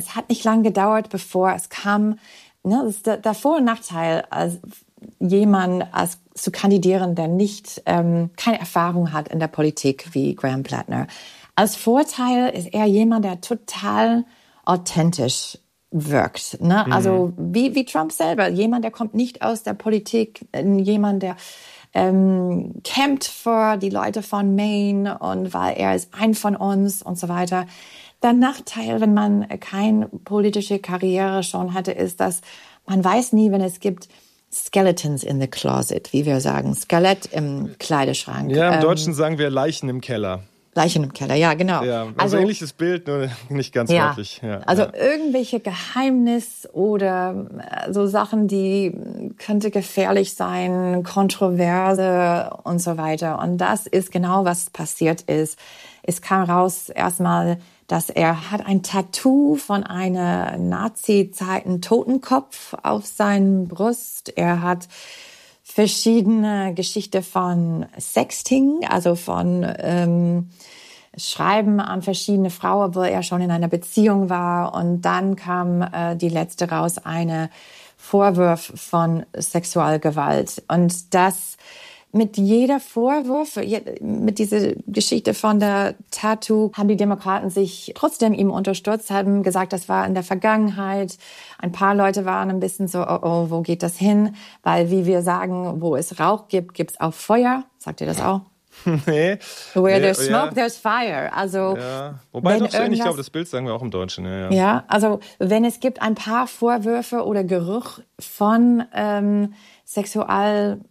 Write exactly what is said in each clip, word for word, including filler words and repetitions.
es hat nicht lange gedauert, bevor es kam. Ne, das ist der, der Vor- und Nachteil, als jemand als zu kandidieren, der nicht ähm, keine Erfahrung hat in der Politik wie Graham Plattner. Als Vorteil ist er jemand, der total authentisch wirkt. Ne? Mhm. Also wie, wie Trump selber. Jemand, der kommt nicht aus der Politik. Jemand, der ähm, kämpft für die Leute von Maine und weil er ist ein von uns und so weiter. Der Nachteil, wenn man keine politische Karriere schon hatte, ist, dass man weiß nie, wenn es gibt Skeletons in the closet, wie wir sagen. Skelett im Kleiderschrank. Ja, im ähm, Deutschen sagen wir Leichen im Keller. Leichen im Keller, ja, genau. Ja, also, also ähnliches Bild, nur nicht ganz ja, wörtlich. Ja, also ja. irgendwelche Geheimnis oder so Sachen, die könnte gefährlich sein, Kontroverse und so weiter. Und das ist genau, was passiert ist. Es kam raus erstmal, dass er hat ein Tattoo von einer Nazi-Zeiten Totenkopf auf seiner Brust. Er hat verschiedene Geschichten von Sexting, also von ähm, Schreiben an verschiedene Frauen, wo er schon in einer Beziehung war. Und dann kam äh, die letzte raus, eine Vorwurf von Sexualgewalt. Und das mit jeder Vorwurf, mit dieser Geschichte von der Tattoo, haben die Demokraten sich trotzdem ihm unterstützt, haben gesagt, das war in der Vergangenheit. Ein paar Leute waren ein bisschen so, oh, oh, wo geht das hin? Weil, wie wir sagen, wo es Rauch gibt, gibt es auch Feuer. Sagt ihr das auch? Nee. Where nee, there's smoke, ja. there's fire. Also, ja. Wobei doch so ähnlich, ich glaube, das Bild sagen wir auch im Deutschen. Ja, ja. ja, also wenn es gibt ein paar Vorwürfe oder Geruch von ähm, Sexual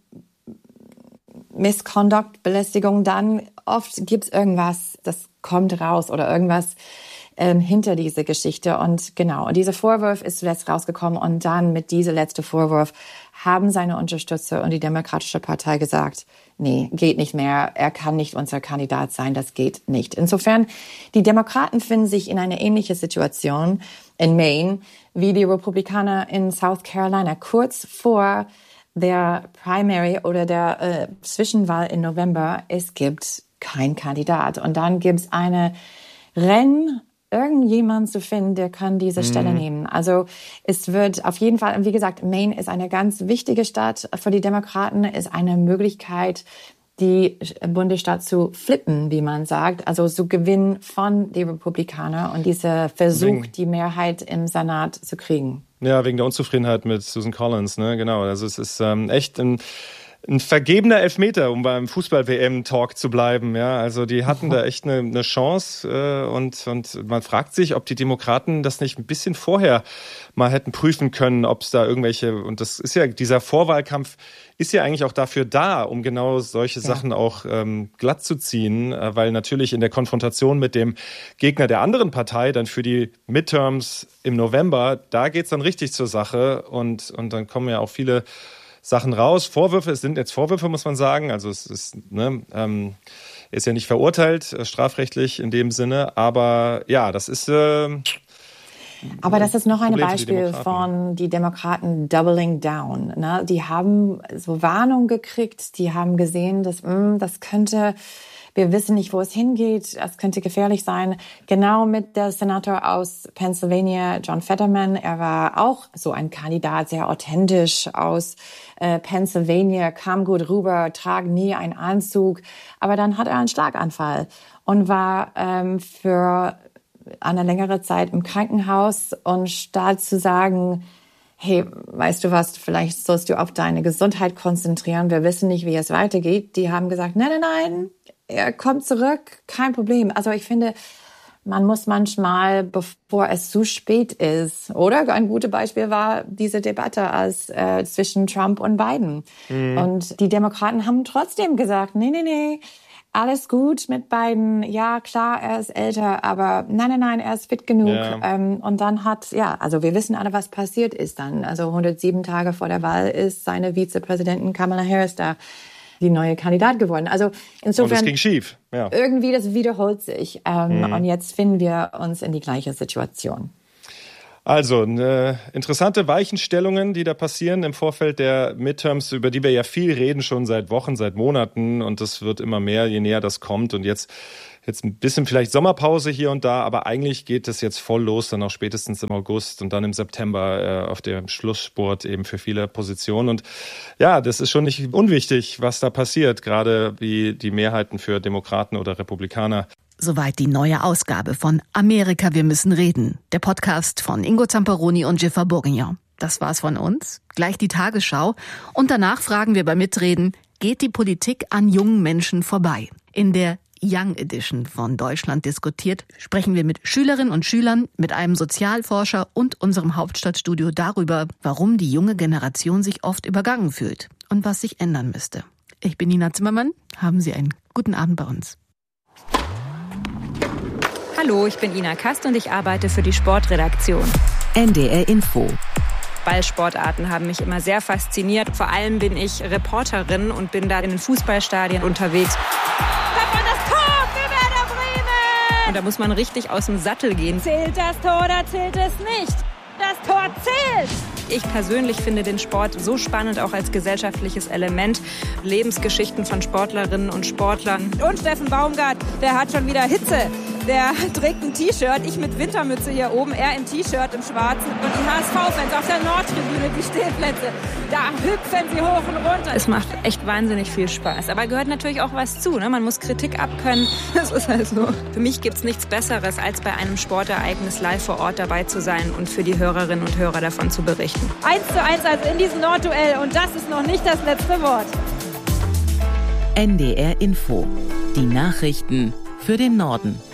Misconduct, Belästigung, dann oft gibt's irgendwas, das kommt raus oder irgendwas ähm, hinter diese Geschichte. Und genau, und dieser Vorwurf ist zuletzt rausgekommen und dann mit diesem letzten Vorwurf haben seine Unterstützer und die Demokratische Partei gesagt, nee, geht nicht mehr, er kann nicht unser Kandidat sein, das geht nicht. Insofern, die Demokraten finden sich in einer ähnlichen Situation in Maine wie die Republikaner in South Carolina, kurz vor der Primary oder der äh, Zwischenwahl im November. Es gibt keinen Kandidat. Und dann gibt es eine Rennen, irgendjemand zu finden, der kann diese Stelle mhm. nehmen. Also es wird auf jeden Fall, wie gesagt, Maine ist eine ganz wichtige Stadt für die Demokraten, ist eine Möglichkeit, die Bundesstaat zu flippen, wie man sagt, also zu gewinnen von den Republikanern und dieser Versuch, wegen, die Mehrheit im Senat zu kriegen. Ja, wegen der Unzufriedenheit mit Susan Collins, ne, genau. Also es ist ähm, echt ein, ein vergebener Elfmeter, um beim Fußball-W M-Talk zu bleiben. Ja, also die hatten da echt eine, eine Chance äh, und und man fragt sich, ob die Demokraten das nicht ein bisschen vorher mal hätten prüfen können, ob es da irgendwelche, und das ist ja, dieser Vorwahlkampf ist ja eigentlich auch dafür da, um genau solche ja. Sachen auch ähm, glatt zu ziehen, äh, weil natürlich in der Konfrontation mit dem Gegner der anderen Partei dann für die Midterms im November, da geht's dann richtig zur Sache und und dann kommen ja auch viele Sachen raus. Vorwürfe, es sind jetzt Vorwürfe, muss man sagen. Also es ist, ne, ähm, ist ja nicht verurteilt, äh, strafrechtlich in dem Sinne. Aber ja, das ist äh, Aber das ist noch ein Beispiel von die Demokraten doubling down. Ne? Die haben so Warnung gekriegt, die haben gesehen, dass mh, das könnte, wir wissen nicht, wo es hingeht, das könnte gefährlich sein. Genau mit der Senator aus Pennsylvania, John Fetterman, er war auch so ein Kandidat, sehr authentisch aus äh, Pennsylvania, kam gut rüber, trag nie einen Anzug, aber dann hat er einen Schlaganfall und war ähm, für eine längere Zeit im Krankenhaus und statt zu sagen, hey, weißt du was, vielleicht sollst du auf deine Gesundheit konzentrieren, wir wissen nicht, wie es weitergeht, die haben gesagt, nein, nein, nein, er kommt zurück, kein Problem. Also ich finde, man muss manchmal, bevor es zu spät ist, oder? Ein gutes Beispiel war diese Debatte als äh, zwischen Trump und Biden. Mhm. Und die Demokraten haben trotzdem gesagt, nee, nee, nee, alles gut mit Biden. Ja, klar, er ist älter, aber nein, nein, nein, er ist fit genug. Ja. Ähm, und dann hat, ja, also wir wissen alle, was passiert ist dann. Also hundertsieben Tage vor der Wahl ist seine Vizepräsidentin Kamala Harris da die neue Kandidat geworden. Also insofern. Und das ging schief. Ja. Irgendwie, das wiederholt sich. Ähm, mhm. Und jetzt finden wir uns in die gleiche Situation. Also, eine interessante Weichenstellungen, die da passieren im Vorfeld der Midterms, über die wir ja viel reden, schon seit Wochen, seit Monaten. Und das wird immer mehr, je näher das kommt. Und jetzt jetzt ein bisschen vielleicht Sommerpause hier und da, aber eigentlich geht es jetzt voll los, dann auch spätestens im August und dann im September äh, auf dem Schlussspurt eben für viele Positionen. Und ja, das ist schon nicht unwichtig, was da passiert, gerade wie die Mehrheiten für Demokraten oder Republikaner. Soweit die neue Ausgabe von Amerika, wir müssen reden. Der Podcast von Ingo Zamperoni und Jiffer Bourguignon. Das war's von uns. Gleich die Tagesschau. Und danach fragen wir beim Mitreden, geht die Politik an jungen Menschen vorbei? In der Young Edition von Deutschland diskutiert sprechen wir mit Schülerinnen und Schülern, mit einem Sozialforscher und unserem Hauptstadtstudio darüber, warum die junge Generation sich oft übergangen fühlt und was sich ändern müsste. Ich bin Nina Zimmermann. Haben Sie einen guten Abend bei uns. Hallo, ich bin Ina Kast und ich arbeite für die Sportredaktion. N D R Info. Ballsportarten haben mich immer sehr fasziniert. Vor allem bin ich Reporterin und bin da in den Fußballstadien unterwegs. Da war das Tor für Werder Bremen! Und da muss man richtig aus dem Sattel gehen. Zählt das Tor oder zählt es nicht? Das Tor zählt! Ich persönlich finde den Sport so spannend, auch als gesellschaftliches Element. Lebensgeschichten von Sportlerinnen und Sportlern. Und Steffen Baumgart, der hat schon wieder Hitze. Der trägt ein T-Shirt, ich mit Wintermütze hier oben, er im T-Shirt, im Schwarzen. Und die H S V-Fans auf der Nordtribüne, die Stehplätze, da hüpfen sie hoch und runter. Es macht echt wahnsinnig viel Spaß. Aber gehört natürlich auch was zu, ne? Man muss Kritik abkönnen. Das ist halt so. Für mich gibt's nichts Besseres, als bei einem Sportereignis live vor Ort dabei zu sein und für die Hörerinnen und Hörer davon zu berichten. Eins zu eins also in diesem Nordduell. Und das ist noch nicht das letzte Wort. N D R Info. Die Nachrichten für den Norden.